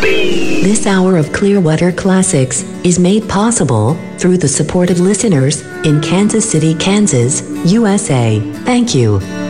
This hour of Clearwater Classics is made possible through the support of listeners in Kansas City, Kansas, USA. Thank you.